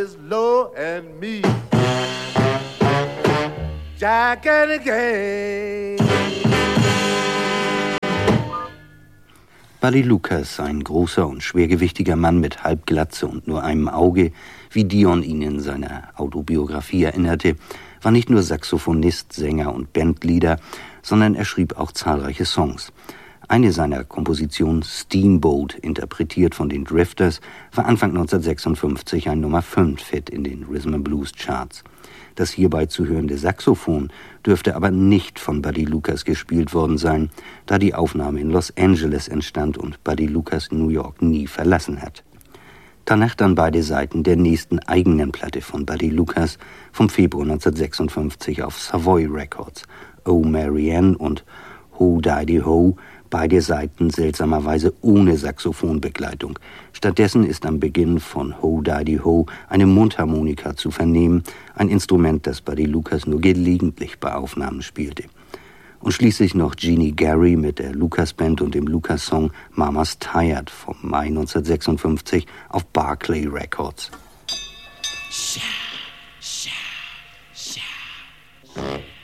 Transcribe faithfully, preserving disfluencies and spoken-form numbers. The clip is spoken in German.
Low and me, Jack and the gang. Buddy Lucas, ein großer und schwergewichtiger Mann mit Halbglatze und nur einem Auge, wie Dion ihn in seiner Autobiografie erinnerte, war nicht nur Saxophonist, Sänger und Bandleader, sondern er schrieb auch zahlreiche Songs. Eine seiner Kompositionen, Steamboat, interpretiert von den Drifters, war Anfang neunzehnhundertsechsundfünfzig ein Nummer fünf Hit in den Rhythm and Blues Charts. Das hierbei zu hörende Saxophon dürfte aber nicht von Buddy Lucas gespielt worden sein, da die Aufnahme in Los Angeles entstand und Buddy Lucas New York nie verlassen hat. Danach dann beide Seiten der nächsten eigenen Platte von Buddy Lucas vom Februar neunzehnhundertsechsundfünfzig auf Savoy Records, Oh Marianne und Ho Daddy Ho, beide Seiten seltsamerweise ohne Saxophonbegleitung. Stattdessen ist am Beginn von Ho Daddy Ho eine Mundharmonika zu vernehmen, ein Instrument, das Buddy Lucas nur gelegentlich bei Aufnahmen spielte. Und schließlich noch Jeannie Gary mit der Lucas Band und dem Lucas Song Mama's Tired vom Mai neunzehnhundertsechsundfünfzig auf Barclay Records.